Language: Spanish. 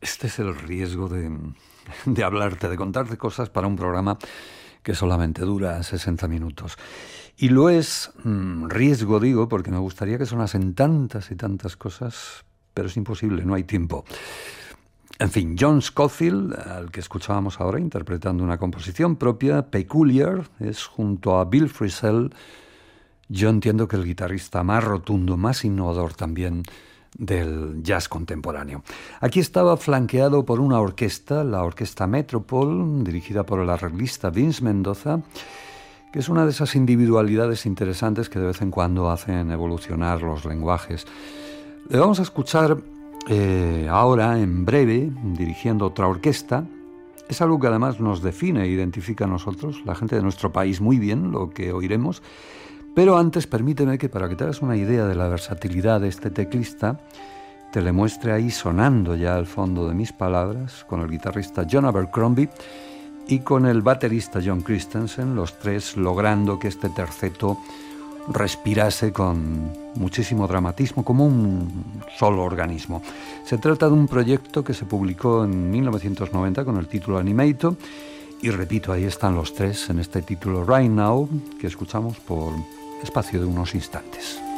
Este es el riesgo de hablarte, de contarte cosas para un programa que solamente dura 60 minutos. Y lo es, riesgo digo, porque me gustaría que sonasen tantas y tantas cosas, pero es imposible, no hay tiempo. En fin, John Scofield, al que escuchábamos ahora interpretando una composición propia, Peculiar, es junto a Bill Frisell, yo entiendo que el guitarrista más rotundo, más innovador también del jazz contemporáneo. Aquí estaba flanqueado por una orquesta, la Orquesta Metropole, dirigida por el arreglista Vince Mendoza, que es una de esas individualidades interesantes que de vez en cuando hacen evolucionar los lenguajes. Le vamos a escuchar ahora, en breve, dirigiendo otra orquesta. Es algo que además nos define e identifica a nosotros, la gente de nuestro país, muy bien, lo que oiremos. Pero antes, permíteme que para que te hagas una idea de la versatilidad de este teclista, te le muestre ahí sonando ya al fondo de mis palabras, con el guitarrista John Abercrombie y con el baterista John Christensen, los tres logrando que este terceto respirase con muchísimo dramatismo, como un solo organismo. Se trata de un proyecto que se publicó en 1990 con el título Animato, y repito, ahí están los tres en este título Right Now, que escuchamos por espacio de unos instantes.